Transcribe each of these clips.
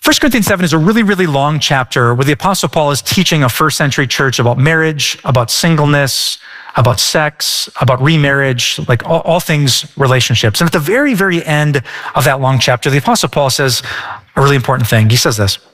1 Corinthians 7 is a really, really long chapter where the Apostle Paul is teaching a first century church about marriage, about singleness, about sex, about remarriage, like all things relationships. And at the very, very end of that long chapter, the Apostle Paul says a really important thing. He says this: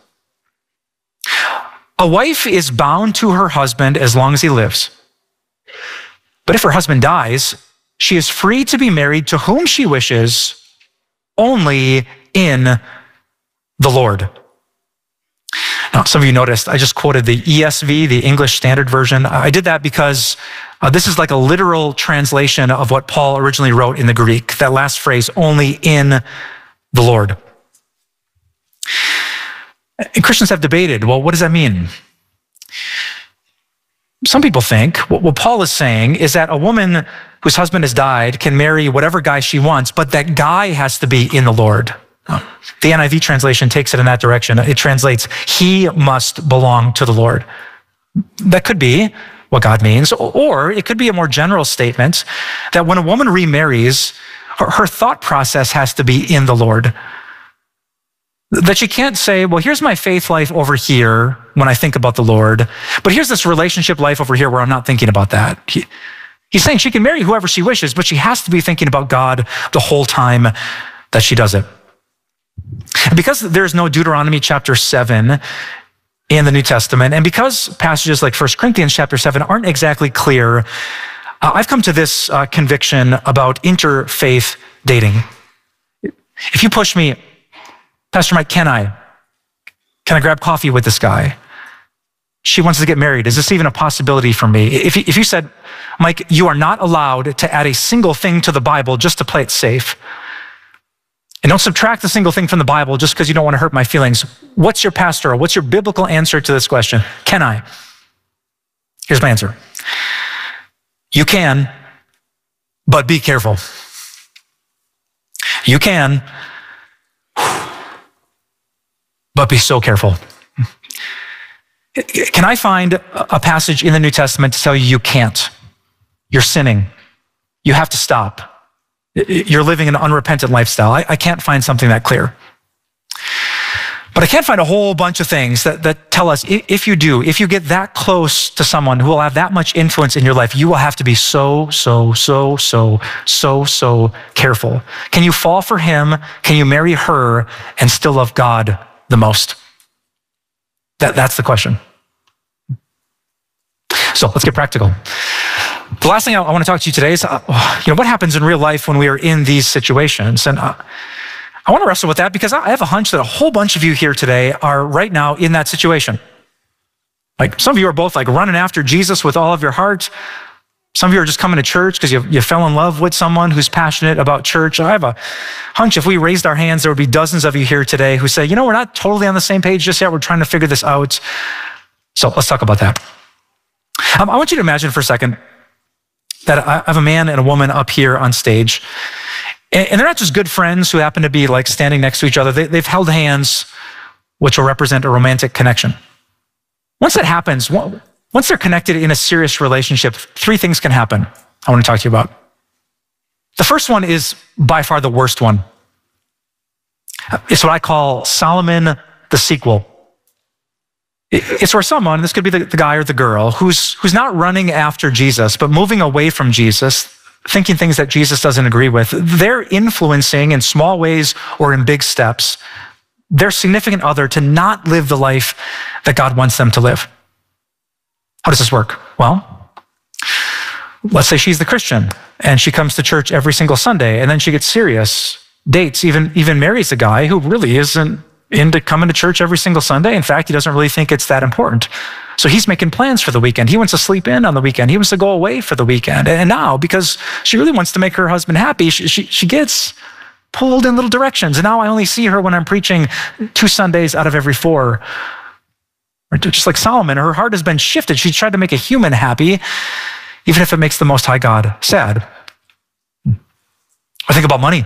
a wife is bound to her husband as long as he lives. But if her husband dies, she is free to be married to whom she wishes, only in the Lord. Now, some of you noticed I just quoted the ESV, the English Standard Version. I did that because this is like a literal translation of what Paul originally wrote in the Greek, that last phrase, only in the Lord. And Christians have debated, well, what does that mean? Some people think what Paul is saying is that a woman whose husband has died can marry whatever guy she wants, but that guy has to be in the Lord. The NIV translation takes it in that direction. It translates, he must belong to the Lord. That could be what God means, or it could be a more general statement that when a woman remarries, her thought process has to be in the Lord. That she can't say, well, here's my faith life over here when I think about the Lord, but here's this relationship life over here where I'm not thinking about that. He's saying she can marry whoever she wishes, but she has to be thinking about God the whole time that she does it. And because there's no Deuteronomy chapter 7 in the New Testament, and because passages like 1 Corinthians chapter 7 aren't exactly clear, I've come to this conviction about interfaith dating. If you push me, Pastor Mike, can I grab coffee with this guy? She wants to get married. Is this even a possibility for me? If you said, Mike, you are not allowed to add a single thing to the Bible just to play it safe, and don't subtract a single thing from the Bible just because you don't want to hurt my feelings, what's your pastoral, what's your biblical answer to this question? Can I? Here's my answer. You can, but be careful. You can, but be so careful. Can I find a passage in the New Testament to tell you can't? You're sinning. You have to stop. You're living an unrepentant lifestyle. I can't find something that clear. But I can't find a whole bunch of things that tell us if you get that close to someone who will have that much influence in your life, you will have to be so careful. Can you fall for him? Can you marry her and still love God the most? That's the question. So let's get practical. The last thing I want to talk to you today is, what happens in real life when we are in these situations? And I want to wrestle with that because I have a hunch that a whole bunch of you here today are right now in that situation. Like some of you are both like running after Jesus with all of your heart. Some of you are just coming to church because you fell in love with someone who's passionate about church. I have a hunch if we raised our hands, there would be dozens of you here today who say, we're not totally on the same page just yet. We're trying to figure this out. So let's talk about that. I want you to imagine for a second that I have a man and a woman up here on stage, and they're not just good friends who happen to be like standing next to each other. They've held hands, which will represent a romantic connection. Once that happens, once they're connected in a serious relationship, three things can happen I want to talk to you about. The first one is by far the worst one. It's what I call Solomon the sequel. It's where someone, this could be the guy or the girl, who's not running after Jesus, but moving away from Jesus, thinking things that Jesus doesn't agree with. They're influencing in small ways or in big steps their significant other to not live the life that God wants them to live. How does this work? Well, let's say she's the Christian and she comes to church every single Sunday, and then she gets serious, dates, even marries a guy who really isn't into coming to church every single Sunday. In fact, he doesn't really think it's that important. So he's making plans for the weekend. He wants to sleep in on the weekend. He wants to go away for the weekend. And now, because she really wants to make her husband happy, she gets pulled in little directions. And now I only see her when I'm preaching 2 Sundays out of every 4. Or just like Solomon, her heart has been shifted. She's tried to make a human happy, even if it makes the Most High God sad. Or think about money.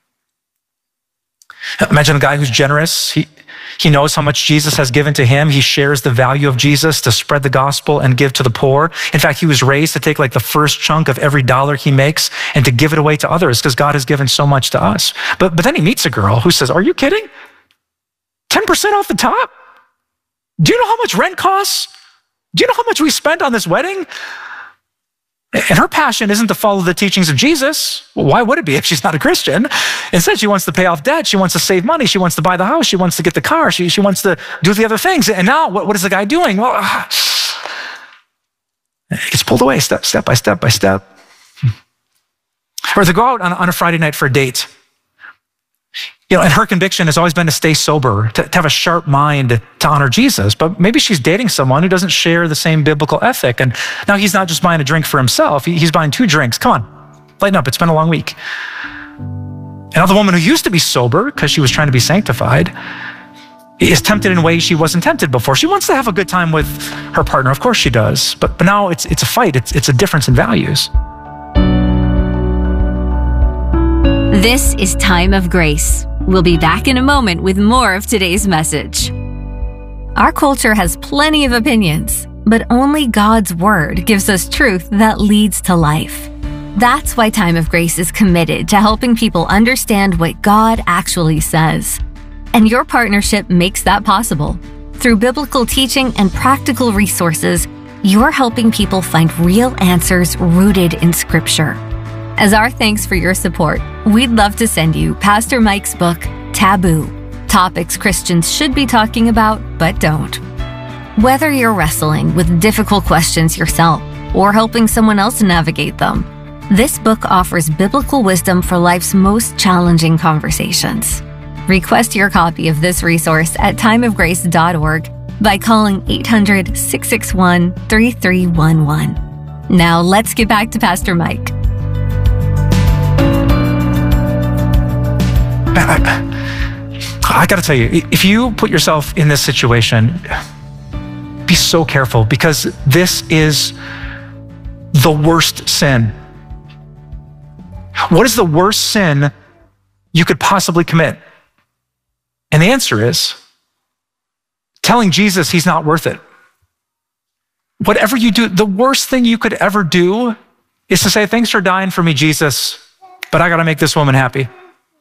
Imagine a guy who's generous. He knows how much Jesus has given to him. He shares the value of Jesus to spread the gospel and give to the poor. In fact, he was raised to take like the first chunk of every dollar he makes and to give it away to others because God has given so much to us. But then he meets a girl who says, "Are you kidding? 10% off the top? Do you know how much rent costs? Do you know how much we spent on this wedding? And her passion isn't to follow the teachings of Jesus. Well, why would it be if she's not a Christian? Instead, she wants to pay off debt. She wants to save money. She wants to buy the house. She wants to get the car. She wants to do the other things. And now what is the guy doing? Well, it gets pulled away step by step by step. Or they go out on a Friday night for a date. And her conviction has always been to stay sober, to have a sharp mind to honor Jesus. But maybe she's dating someone who doesn't share the same biblical ethic. And now he's not just buying a drink for himself. He's buying 2 drinks. Come on, lighten up. It's been a long week. And now the woman who used to be sober because she was trying to be sanctified is tempted in ways she wasn't tempted before. She wants to have a good time with her partner. Of course she does. But now it's a fight. It's a difference in values. This is Time of Grace. We'll be back in a moment with more of today's message. Our culture has plenty of opinions, but only God's Word gives us truth that leads to life. That's why Time of Grace is committed to helping people understand what God actually says. And your partnership makes that possible. Through biblical teaching and practical resources, you're helping people find real answers rooted in Scripture. As our thanks for your support, we'd love to send you Pastor Mike's book, Taboo: Topics Christians Should Be Talking About But Don't. Whether you're wrestling with difficult questions yourself or helping someone else navigate them, this book offers biblical wisdom for life's most challenging conversations. Request your copy of this resource at timeofgrace.org by calling 800-661-3311. Now let's get back to Pastor Mike. I got to tell you, if you put yourself in this situation, be so careful, because this is the worst sin. What is the worst sin you could possibly commit? And the answer is telling Jesus he's not worth it. Whatever you do, the worst thing you could ever do is to say, thanks for dying for me, Jesus, but I got to make this woman happy.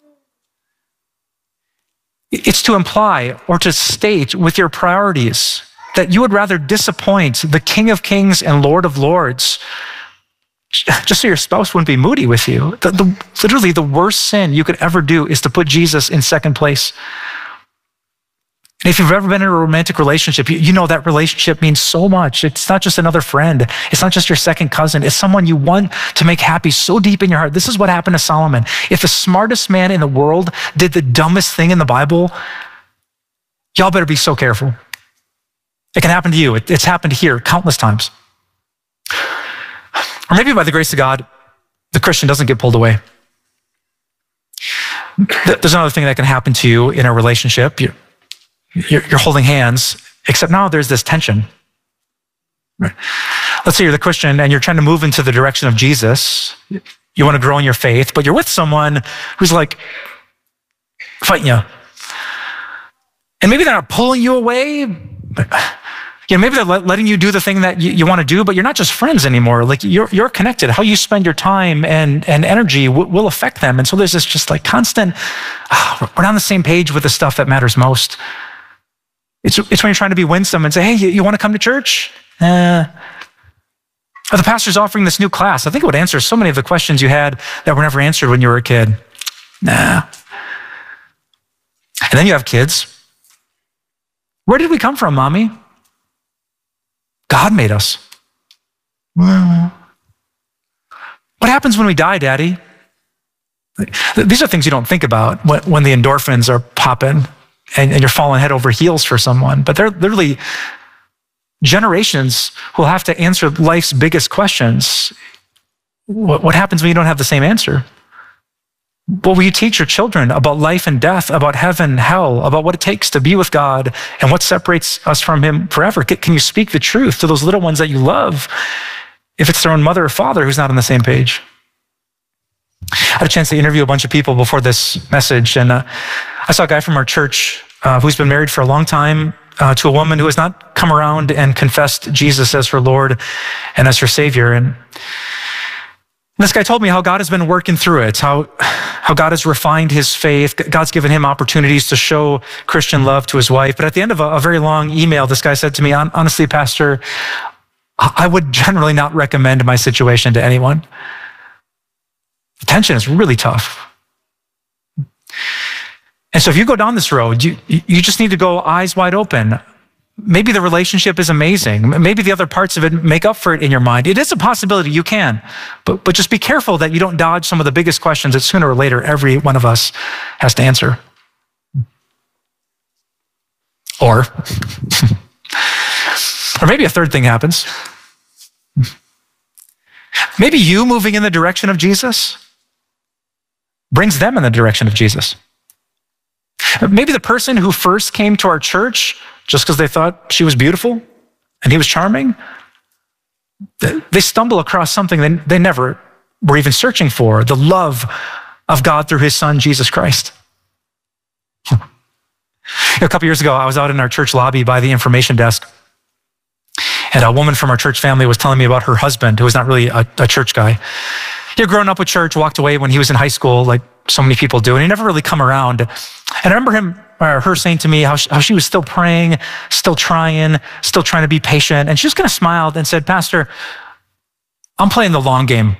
It's to imply or to state with your priorities that you would rather disappoint the King of Kings and Lord of Lords just so your spouse wouldn't be moody with you. Literally the worst sin you could ever do is to put Jesus in second place. And if you've ever been in a romantic relationship, you know that relationship means so much. It's not just another friend. It's not just your second cousin. It's someone you want to make happy so deep in your heart. This is what happened to Solomon. If the smartest man in the world did the dumbest thing in the Bible, y'all better be so careful. It can happen to you. It's happened here countless times. Or maybe by the grace of God, the Christian doesn't get pulled away. There's another thing that can happen to you in a relationship. You're holding hands, except now there's this tension. Right? Let's say you're the Christian and you're trying to move into the direction of Jesus. You want to grow in your faith, but you're with someone who's like fighting you. And maybe they're not pulling you away, but maybe they're letting you do the thing that you want to do, but you're not just friends anymore. Like you're connected. How you spend your time and energy will affect them. And so there's this just like constant, we're not on the same page with the stuff that matters most. It's when you're trying to be winsome and say, hey, you want to come to church? Or the pastor's offering this new class. I think it would answer so many of the questions you had that were never answered when you were a kid. Nah. And then you have kids. Where did we come from, mommy? God made us. Well, what happens when we die, daddy? These are things you don't think about when the endorphins are popping and you're falling head over heels for someone. But they're literally generations who will have to answer life's biggest questions. What happens when you don't have the same answer? What will you teach your children about life and death, about heaven, hell, about what it takes to be with God and what separates us from him forever? Can you speak the truth to those little ones that you love if it's their own mother or father who's not on the same page? I had a chance to interview a bunch of people before this message, and I saw a guy from our church who's been married for a long time to a woman who has not come around and confessed Jesus as her Lord and as her Savior. And This guy told me how God has been working through it, how God has refined his faith. God's given him opportunities to show Christian love to his wife. But at the end of a very long email, this guy said to me, honestly, Pastor, I would generally not recommend my situation to anyone. The tension is really tough. And so if you go down this road, you just need to go eyes wide open. Maybe the relationship is amazing. Maybe the other parts of it make up for it in your mind. It is a possibility you can, but just be careful that you don't dodge some of the biggest questions that sooner or later every one of us has to answer. Or maybe a third thing happens. Maybe you moving in the direction of Jesus brings them in the direction of Jesus. Maybe the person who first came to our church just because they thought she was beautiful and he was charming, they stumble across something they never were even searching for, the love of God through his son, Jesus Christ. A couple years ago, I was out in our church lobby by the information desk, and a woman from our church family was telling me about her husband, who was not really a church guy. He had grown up with church, walked away when he was in high school, like so many people do, and he never really come around. And I remember her saying to me how she was still praying, still trying to be patient. And she just kind of smiled and said, Pastor, I'm playing the long game.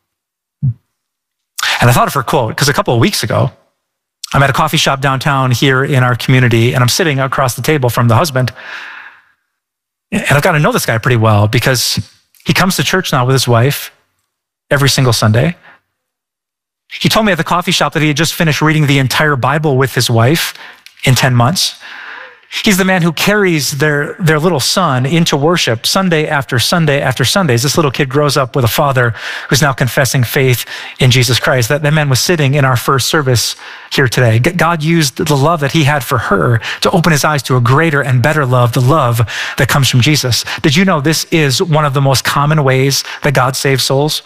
And I thought of her quote, because a couple of weeks ago, I'm at a coffee shop downtown here in our community, and I'm sitting across the table from the husband. And I've got to know this guy pretty well because he comes to church now with his wife every single Sunday. He told me at the coffee shop that he had just finished reading the entire Bible with his wife in 10 months. He's the man who carries their little son into worship Sunday after Sunday after Sunday. As this little kid grows up with a father who's now confessing faith in Jesus Christ. That man was sitting in our first service here today. God used the love that he had for her to open his eyes to a greater and better love, the love that comes from Jesus. Did you know this is one of the most common ways that God saves souls?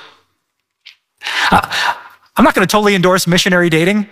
I'm not going to totally endorse missionary dating,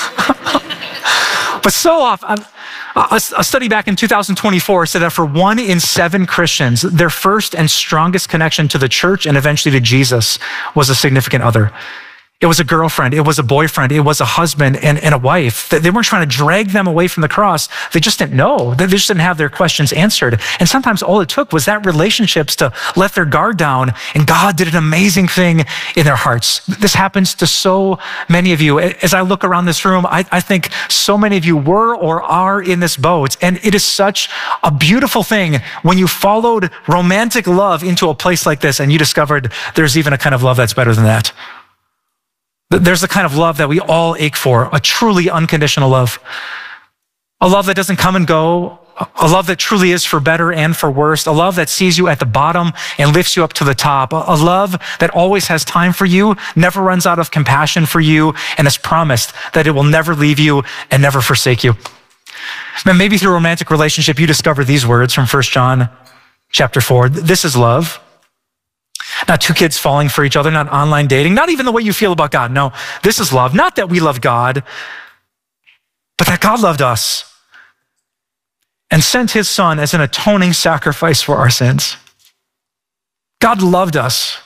but so often, a study back in 2024 said that for 1 in 7 Christians, their first and strongest connection to the church and eventually to Jesus was a significant other. It was a girlfriend, it was a boyfriend, it was a husband and a wife. They weren't trying to drag them away from the cross. They just didn't know. They just didn't have their questions answered. And sometimes all it took was that relationships to let their guard down, and God did an amazing thing in their hearts. This happens to so many of you. As I look around this room, I think so many of you were or are in this boat. And it is such a beautiful thing when you followed romantic love into a place like this and you discovered there's even a kind of love that's better than that. There's the kind of love that we all ache for, a truly unconditional love. A love that doesn't come and go, a love that truly is for better and for worse, a love that sees you at the bottom and lifts you up to the top, a love that always has time for you, never runs out of compassion for you, and has promised that it will never leave you and never forsake you. And maybe through a romantic relationship, you discover these words from 1 John chapter 4. This is love. Not 2 kids falling for each other, not online dating, not even the way you feel about God. No, this is love. Not that we love God, but that God loved us and sent his son as an atoning sacrifice for our sins. God loved us.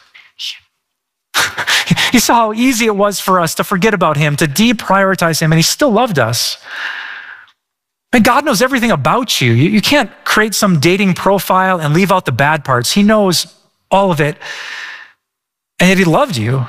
He saw how easy it was for us to forget about him, to deprioritize him, and he still loved us. And God knows everything about you. You can't create some dating profile and leave out the bad parts. He knows all of it, and yet he loved you.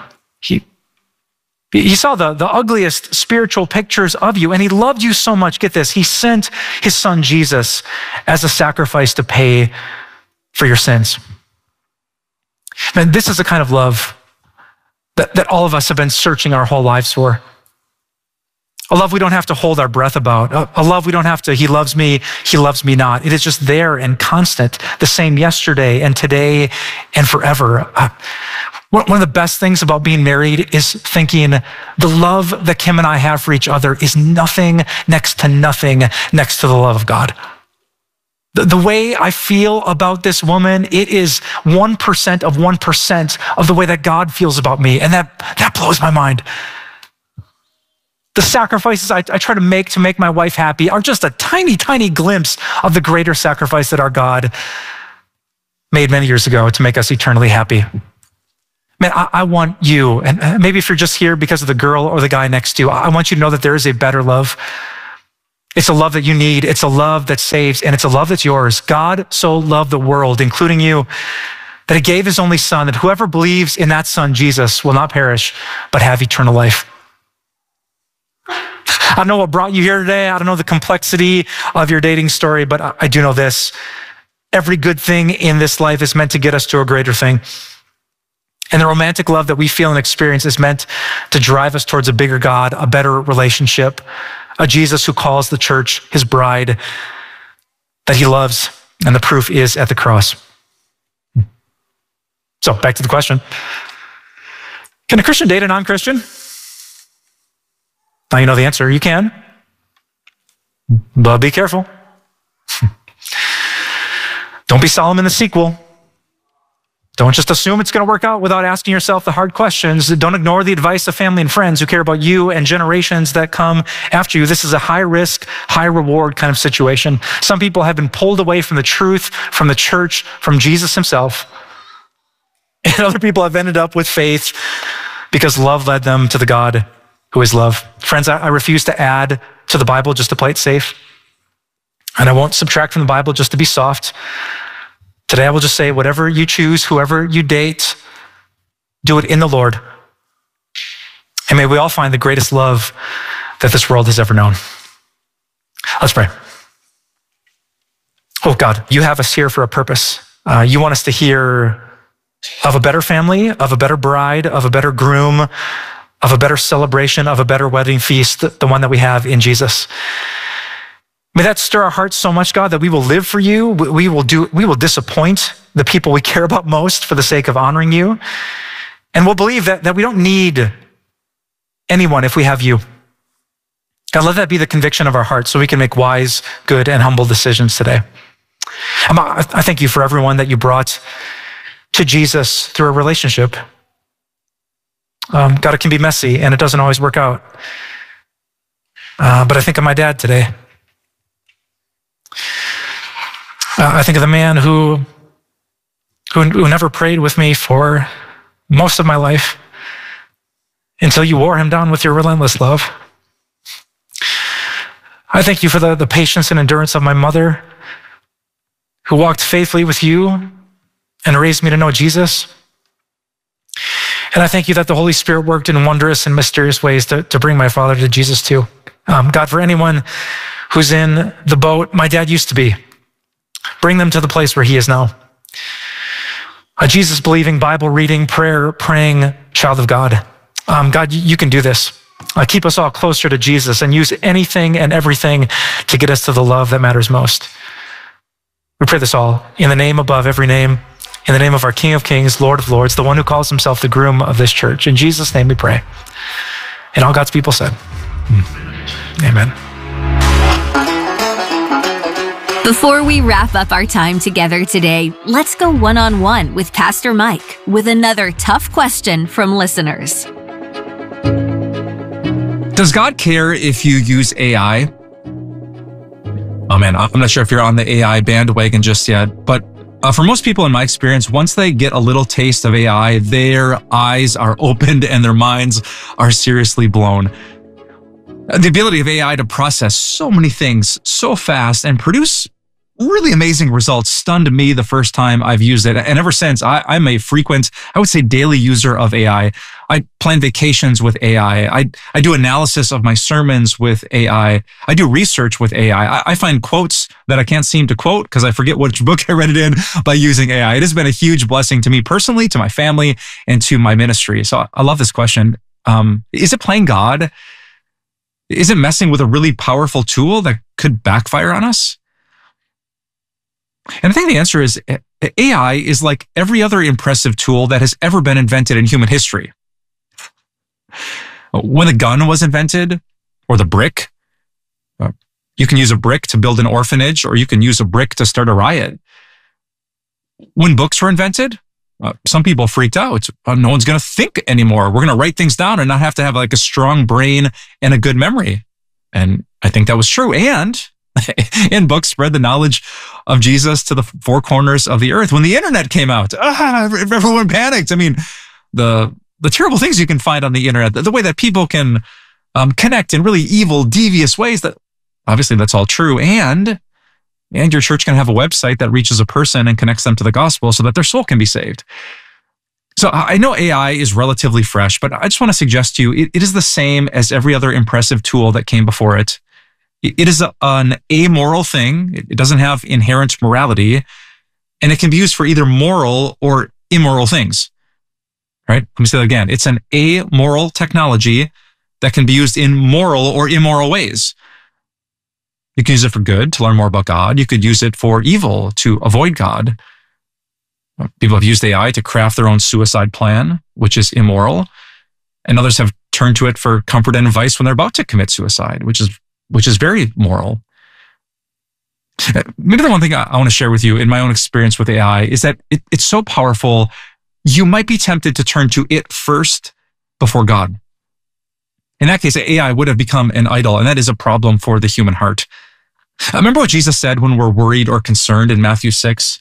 He saw the ugliest spiritual pictures of you, and he loved you so much. Get this, he sent his son Jesus as a sacrifice to pay for your sins. Man, this is the kind of love that all of us have been searching our whole lives for. A love we don't have to hold our breath about. A love we don't have to, he loves me not. It is just there and constant, the same yesterday and today and forever. One of the best things about being married is thinking the love that Kim and I have for each other is nothing next to the love of God. The way I feel about this woman, it is 1% of 1% of the way that God feels about me. And that blows my mind. The sacrifices I try to make my wife happy are just a tiny, tiny glimpse of the greater sacrifice that our God made many years ago to make us eternally happy. Man, I want you, and maybe if you're just here because of the girl or the guy next to you, I want you to know that there is a better love. It's a love that you need. It's a love that saves, and it's a love that's yours. God so loved the world, including you, that he gave his only son, that whoever believes in that son, Jesus, will not perish, but have eternal life. I don't know what brought you here today. I don't know the complexity of your dating story, but I do know this. Every good thing in this life is meant to get us to a greater thing. And the romantic love that we feel and experience is meant to drive us towards a bigger God, a better relationship, a Jesus who calls the church his bride that he loves, and the proof is at the cross. So back to the question. Can a Christian date a non-Christian? Now you know the answer. You can, but be careful. Don't be Solomon the sequel. Don't just assume it's going to work out without asking yourself the hard questions. Don't ignore the advice of family and friends who care about you and generations that come after you. This is a high risk, high reward kind of situation. Some people have been pulled away from the truth, from the church, from Jesus himself. And other people have ended up with faith because love led them to the God who is love. Friends, I refuse to add to the Bible just to play it safe. And I won't subtract from the Bible just to be soft. Today I will just say, whatever you choose, whoever you date, do it in the Lord. And may we all find the greatest love that this world has ever known. Let's pray. Oh God, you have us here for a purpose. You want us to hear of a better family, of a better bride, of a better groom, of a better celebration, of a better wedding feast, the one that we have in Jesus. May that stir our hearts so much, God, that we will live for you. We will disappoint the people we care about most for the sake of honoring you. And we'll believe that we don't need anyone if we have you. God, let that be the conviction of our hearts so we can make wise, good, and humble decisions today. I thank you for everyone that you brought to Jesus through a relationship. God, it can be messy and it doesn't always work out. But I think of my dad today. I think of the man who never prayed with me for most of my life until you wore him down with your relentless love. I thank you for the patience and endurance of my mother who walked faithfully with you and raised me to know Jesus. And I thank you that the Holy Spirit worked in wondrous and mysterious ways to bring my father to Jesus too. God, for anyone who's in the boat my dad used to be, bring them to the place where he is now. A Jesus-believing, Bible-reading, prayer-praying child of God. God, you can do this. Keep us all closer to Jesus and use anything and everything to get us to the love that matters most. We pray this all in the name above every name, in the name of our King of Kings, Lord of Lords, the one who calls himself the groom of this church. In Jesus' name we pray. And all God's people said, Amen. Before we wrap up our time together today, let's go one-on-one with Pastor Mike with another tough question from listeners. Does God care if you use AI? Oh man, I'm not sure if you're on the AI bandwagon just yet, but for most people in my experience, once they get a little taste of AI, their eyes are opened and their minds are seriously blown. The ability of AI to process so many things so fast and produce really amazing results stunned me the first time I've used it. And ever since, I'm a frequent, I would say daily user of AI. I plan vacations with AI. I do analysis of my sermons with AI. I do research with AI. I find quotes that I can't seem to quote because I forget which book I read it in by using AI. It has been a huge blessing to me personally, to my family, and to my ministry. So I love this question. Is it playing God? Is it messing with a really powerful tool that could backfire on us? And I think the answer is AI is like every other impressive tool that has ever been invented in human history. When the gun was invented, or the brick, you can use a brick to build an orphanage, or you can use a brick to start a riot. When books were invented, some people freaked out. No one's going to think anymore. We're going to write things down and not have to have like a strong brain and a good memory. And I think that was true. And books spread the knowledge of Jesus to the four corners of the earth. When the internet came out, everyone panicked. I mean, the terrible things you can find on the internet, the way that people can connect in really evil, devious ways. That obviously that's all true. And your church can have a website that reaches a person and connects them to the gospel so that their soul can be saved. So I know AI is relatively fresh, but I just want to suggest to you, it is the same as every other impressive tool that came before it. It is an amoral thing. It doesn't have inherent morality, and it can be used for either moral or immoral things. Right? Let me say that again. It's an amoral technology that can be used in moral or immoral ways. You can use it for good, to learn more about God. You could use it for evil, to avoid God. People have used AI to craft their own suicide plan, which is immoral. And others have turned to it for comfort and advice when they're about to commit suicide, which is very moral. Maybe the one thing I want to share with you in my own experience with AI is that it's so powerful, you might be tempted to turn to it first before God. In that case, AI would have become an idol, and that is a problem for the human heart. Remember what Jesus said when we're worried or concerned in Matthew 6?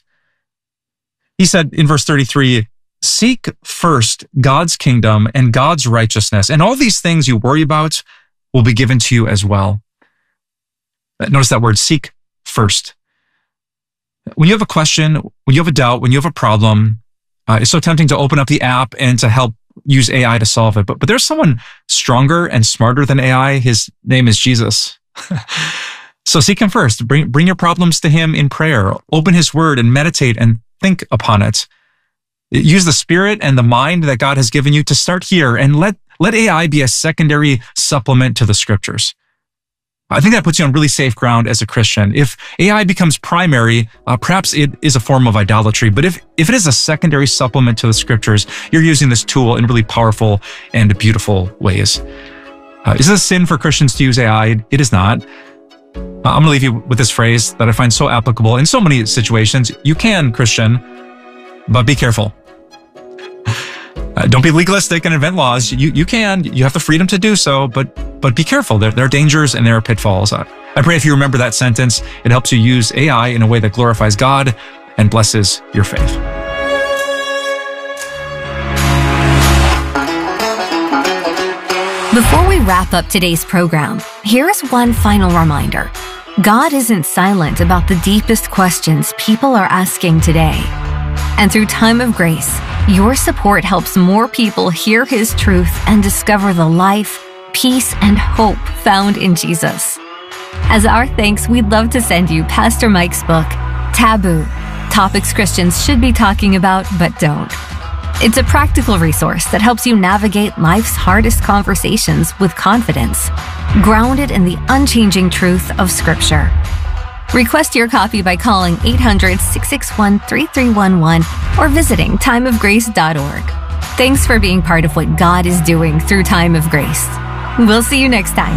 He said in verse 33, seek first God's kingdom and God's righteousness, and all these things you worry about will be given to you as well. Notice that word, seek first. When you have a question, when you have a doubt, when you have a problem, it's so tempting to open up the app and to help use AI to solve it. But there's someone stronger and smarter than AI. His name is Jesus. So seek him first. Bring your problems to him in prayer. Open his word and meditate and think upon it. Use the spirit and the mind that God has given you to start here, and let AI be a secondary supplement to the scriptures. I think that puts you on really safe ground as a Christian. If AI becomes primary, perhaps it is a form of idolatry. But if it is a secondary supplement to the scriptures, you're using this tool in really powerful and beautiful ways. Is it a sin for Christians to use AI? It is not. I'm going to leave you with this phrase that I find so applicable in so many situations. You can, Christian, but be careful. Don't be legalistic and invent laws. You can. You have the freedom to do so, but be careful. There are dangers and there are pitfalls. I pray if you remember that sentence, it helps you use AI in a way that glorifies God and blesses your faith. Before we wrap up today's program, here's one final reminder. God isn't silent about the deepest questions people are asking today. And through Time of Grace, your support helps more people hear his truth and discover the life, peace, and hope found in Jesus. As our thanks, we'd love to send you Pastor Mike's book, Taboo: Topics Christians Should Be Talking About But Don't. It's a practical resource that helps you navigate life's hardest conversations with confidence, grounded in the unchanging truth of Scripture. Request your copy by calling 800-661-3311 or visiting timeofgrace.org. Thanks for being part of what God is doing through Time of Grace. We'll see you next time.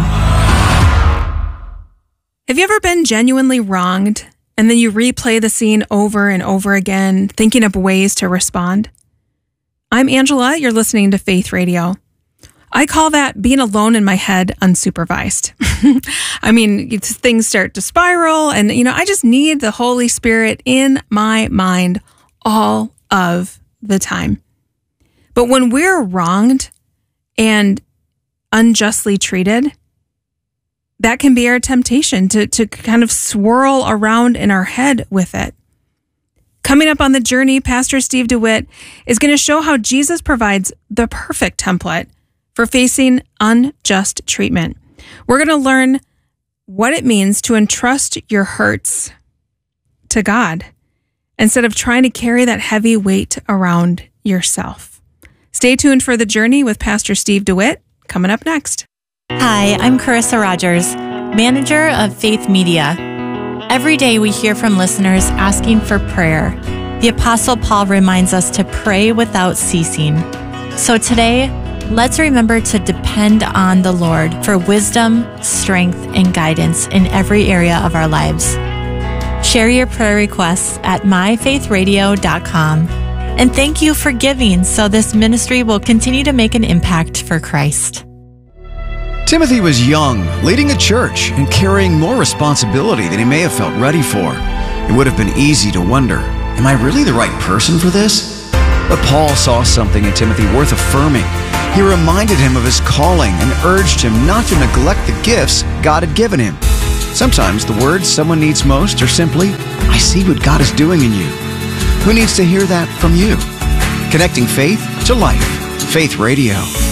Have you ever been genuinely wronged and then you replay the scene over and over again, thinking of ways to respond? I'm Angela. You're listening to Faith Radio. I call that being alone in my head unsupervised. I mean, things start to spiral and, I just need the Holy Spirit in my mind all of the time. But when we're wronged and unjustly treated, that can be our temptation to kind of swirl around in our head with it. Coming up on the journey, Pastor Steve DeWitt is going to show how Jesus provides the perfect template for facing unjust treatment. We're going to learn what it means to entrust your hurts to God instead of trying to carry that heavy weight around yourself. Stay tuned for the journey with Pastor Steve DeWitt coming up next. Hi, I'm Carissa Rogers, manager of Faith Media. Every day we hear from listeners asking for prayer. The Apostle Paul reminds us to pray without ceasing. So today, let's remember to depend on the Lord for wisdom, strength, and guidance in every area of our lives. Share your prayer requests at myfaithradio.com. And thank you for giving so this ministry will continue to make an impact for Christ. Timothy was young, leading a church and carrying more responsibility than he may have felt ready for. It would have been easy to wonder, am I really the right person for this? But Paul saw something in Timothy worth affirming. He reminded him of his calling and urged him not to neglect the gifts God had given him. Sometimes the words someone needs most are simply, "I see what God is doing in you." Who needs to hear that from you? Connecting faith to life. Faith Radio.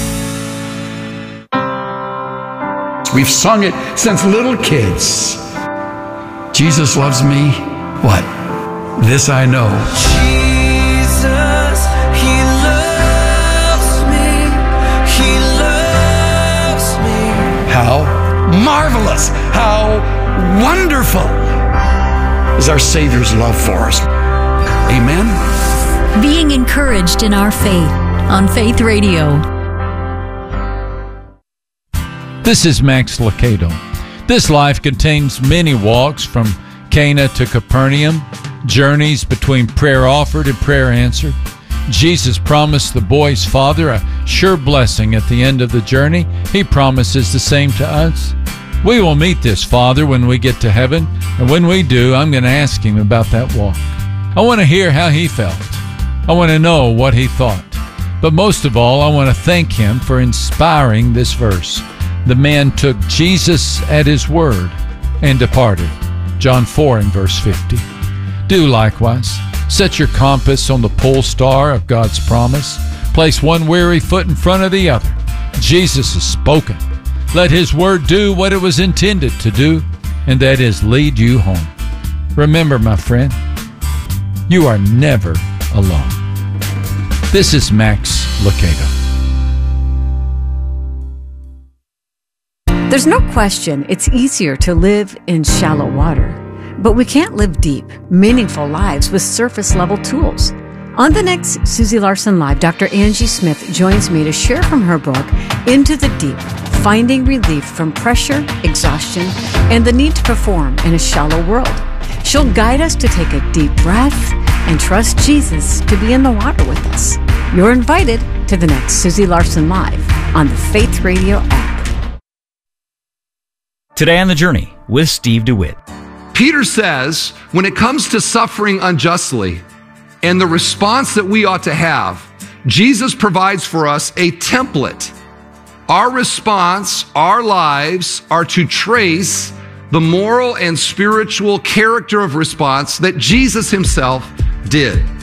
We've sung it since little kids. Jesus loves me. What? This I know. Jesus, He loves me. He loves me. How marvelous, how wonderful is our Savior's love for us. Amen. Being encouraged in our faith on Faith Radio. This is Max Lucado. This life contains many walks from Cana to Capernaum, journeys between prayer offered and prayer answered. Jesus promised the boy's father a sure blessing at the end of the journey. He promises the same to us. We will meet this father when we get to heaven, and when we do, I'm going to ask him about that walk. I want to hear how he felt. I want to know what he thought. But most of all, I want to thank him for inspiring this verse. The man took Jesus at his word and departed. John 4 and verse 50. Do likewise. Set your compass on the pole star of God's promise. Place one weary foot in front of the other. Jesus has spoken. Let his word do what it was intended to do, and that is lead you home. Remember, my friend, you are never alone. This is Max Lucado. There's no question it's easier to live in shallow water, but we can't live deep, meaningful lives with surface-level tools. On the next Susie Larson Live, Dr. Angie Smith joins me to share from her book, Into the Deep, Finding Relief from Pressure, Exhaustion, and the Need to Perform in a Shallow World. She'll guide us to take a deep breath and trust Jesus to be in the water with us. You're invited to the next Susie Larson Live on the Faith Radio app. Today on The Journey with Steve DeWitt. Peter says, when it comes to suffering unjustly and the response that we ought to have, Jesus provides for us a template. Our response, our lives are to trace the moral and spiritual character of response that Jesus himself did.